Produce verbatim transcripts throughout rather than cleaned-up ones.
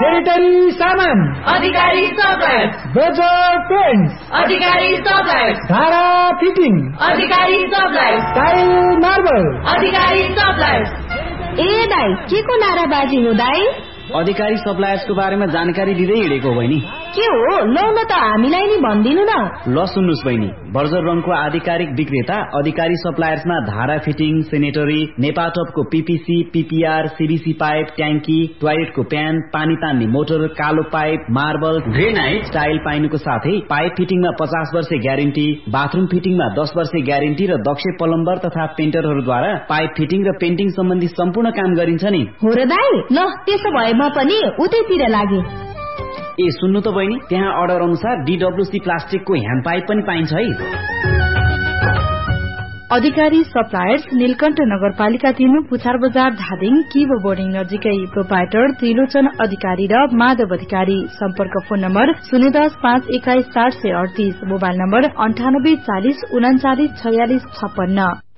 Sanitary सामान अधिकारी suppliers, बजार paints अधिकारी suppliers, धारा फिटिङ अधिकारी सप्लायर्स, टाइल मार्बल अधिकारी सप्लायर्स। ए दाइ के को नाराबाजी हो दाइ? अधिकारी सप्लायर्सको बारेमा जानकारी दिँदै हिँडेको बहिनी। के हो लौ न त हामीलाई नि भन्दिनु न। ल सुन्नुस् बहिनी, बर्जर रङको आधिकारिक विक्रेता अधिकारी सप्लायर्समा धारा fitting, sanitary, नेपाटपको PPC, PPR, CBC pipe, ट्याङ्की, टोयलेटको प्यान, पानी तान्ने मोटर, कालो पाइप, मार्बल, ग्रेनाइट, टाइल पाइनुको साथै पाइप फिटिङमा पचास वर्ष ग्यारेन्टी, बाथरूम फिटिङमा दस वर्ष ग्यारेन्टी र दक्ष प्लम्बर तथा पेन्टरहरूद्वारा पाइप फिटिङ र पेन्टिङ सम्बन्धी सम्पूर्ण काम गरिन्छ नि। हो र दाइ, ल त्यसो भए म पनि उतैतिर लागे। ए सुन्नु त बहिनी, त्यहाँ अर्डर अनुसार डीडब्ल्यूसी प्लास्टिकको ह्यान्ड पाइप पनि पाइन्छ है। अधिकारी सप्लायर्स नीलकण्ठ नगरपालिका तीन पुछार बजार धादिङ किबो बोर्डिङ नजिकै। प्रोपाइटर त्रिलोचन अधिकारी र माधव अधिकारी। सम्पर्क फोन नम्बर शून्य दस पाँच एक्काइस चार सय अडतीस, मोबाइल नम्बर अन्ठानब्बे चालिस उनाचालिस छयालिस छप्पन्न।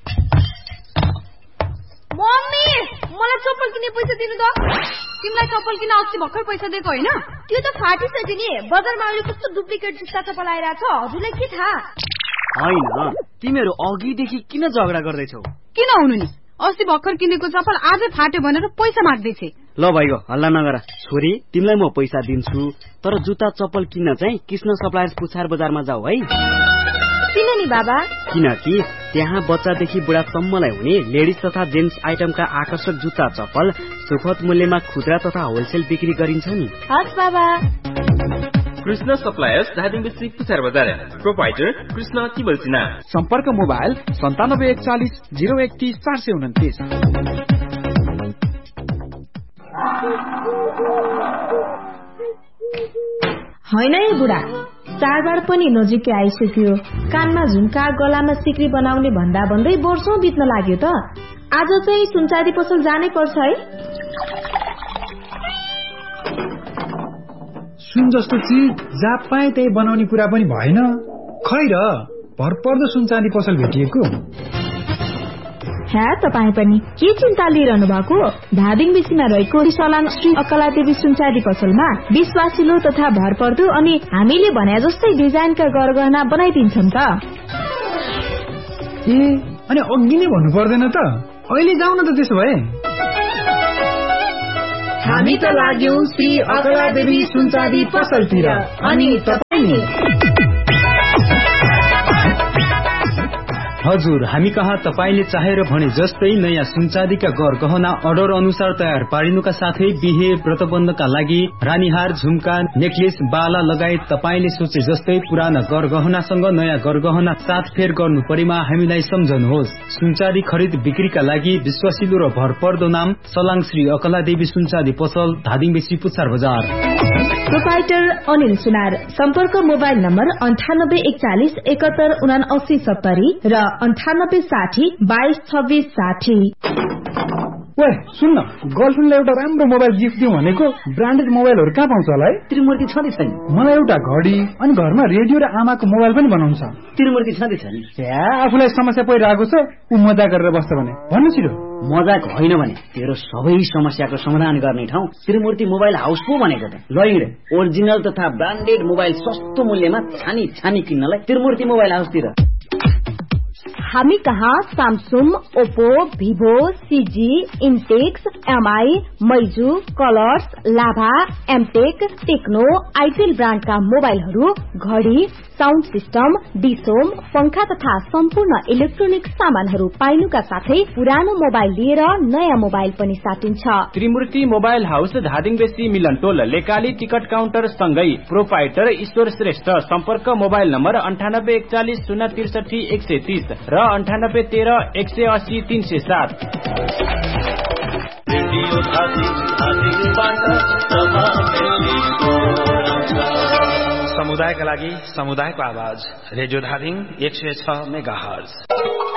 मम्मी मलाई चप्पल किन्ने पैसा दिनु त। तिमीलाई चप्पल किन अस्ति भर्खर पैसा दिएको होइन? त्यो त फाटिसक्यो नि। बजारमा अहिले कस्तो डुप्लिकेट जुत्ता चप्पल आइरहेछ, हजुरलाई के थाहा? होइन, तिमीहरू अघिदेखि किन झगडा गर्दैछौ? किन हुनु नि, अस्ति भर्खर किनेको चप्पल आजै फाट्यो भनेर पैसा माग्दैछे। ल भइगयो, हल्ला नगर। छोरी, तिमीलाई म पैसा दिन्छु, तर जुत्ता चप्पल किन्न चाहिँ कृष्ण सप्लायर्स पुछार बजारमा जाऊ है। किन नि बाबा? किनकि त्यहाँ बच्चादेखि बुढासम्मलाई हुने लेडिज तथा जेन्ट्स आइटमका आकर्षक जुत्ता चप्पल सुपथ मूल्यमा खुद्रा तथा होलसेल बिक्री गरिन्छ नि। हस् बाबा। कृष्ण सप्लायर्स धादिङ डिस्ट्रिक्ट पुछार बजार। प्रोपाइटर कृष्ण किबल सिन्हा। सम्पर्क मोबाइल सन्तानब्बे एकचालिस जिरो एकतिस चार सय उन्तिस। होइन है बुढा, चाडबाड पनि नजिकै आइसक्यो। कानमा झुम्का, गलामा सिक्री बनाउने भन्दा भन्दै वर्षौं बित्न लाग्यो त। आज चाहिँ सुनचाँदी पसल जानै पर्छ है। सुन जस्तो चिज जहाँ पाए त्यही बनाउने कुरा पनि भएन। खै र भरपर्दो सुनचाँदी पसल भेटिएको। ह्या तपाईँ पनि के चिन्ता लिइरहनु भएको? धादिङ बेसीमा रहेको सलाङ श्री अकलादेवी सुनचाँदी पसलमा विश्वासिलो तथा भरपर्दो अनि हामीले भने जस्तै डिजाइनका गरगहना बनाइदिन्छन् त। ए अनि अघि नै भन्नु पर्दैन त? अहिले जाउँ न त त्यसो भए। हामी त लाग्यौं श्री अकलादेवी सुनचाँदी पसलतिर, अनि तपाईँ? हजुर, हामी कहाँ तपाईले चाहेर भने जस्तै नयाँ सुनचाँदीका गरगहना अर्डर अनुसार तयार पारिनुका साथै बिहे व्रतबन्धका लागि रानीहार, झुम्का, नेकलेस, बाला लगायत तपाईले सोचे जस्तै पुराना गरगहनासँग नयाँ गरगहना साथफेर गर्नु परेमा हामीलाई सम्झनुहोस्। सुनचाँदी खरिद बिक्रीका लागि विश्वासिलो र भरपर्दो नाम सलाङ श्री अकलादेवी सुनचाँदी पसल, धादिङ बेसी पुछार बजार। प्रोपाइटर अनिल सुनार। सम्पर्क मोबाइल नम्बर अन्ठानब्बे एकचालिस एकहत्तर उनासी सत्तरी र अन्ठानब्बे साठी बाइस छब्बीस साठी। ओए सुन्न, गर्लफ्रेन्डलाई एउटा राम्रो मोबाइल गिफ्ट दिउँ भनेको। ब्रान्डेड मोबाइलहरू कहाँ पाउँछ होला है? त्रिमूर्ति छँदै छैन। मलाई एउटा घडी अनि घरमा रेडियो र आमाको मोबाइल पनि बनाउँछ। त्रिमूर्ति छँदै छैन। आफूलाई समस्या परिरहेको छ, ऊ मजा गरेर बस्छ भने भन्नु छिरो। मजाक होइन भने तेरो सबै समस्याको समाधान गर्ने ठाउँ त्रिमूर्ति मोबाइल हाउस पो भनेको त। ल हिँड, ओरिजिनल तथा ब्रान्डेड मोबाइल सस्तो मूल्यमा छानी छानी किन्नलाई त्रिमूर्ति मोबाइल हाउसतिर। हामी कहाँ सामसुङ, ओप्पो, भिभो, सिजी, इन्टेक्स, एमआई, मैजू, कलर्स, लाभा, एमटेक, टेक्नो, आइटेल ब्रान्डका मोबाइलहरू, घडी, साउन्ड सिस्टम, डिसोम, पंखा तथा सम्पूर्ण इलेक्ट्रोनिक सामानहरू पाइनुका साथै पुरानो मोबाइल लिएर नयाँ मोबाइल पनि साटिन्छ। त्रिमूर्ति मोबाइल हाउस धादिङ बेसी मिलन टोल, लेकाली टिकट काउन्टर सँगै। प्रोपाइटर ईश्वर श्रेष्ठ। सम्पर्क मोबाइल नम्बर अन्ठानब्बे एकचालिस शून्य त्रिसठी एक सय तीस र अन्ठानब्बे तेह्र एक सय अस्सी तीन सय सात। समुदायका लागि समुदायको आवाज, रेडियो धादिङ एक सय छ मेगा हर्ज।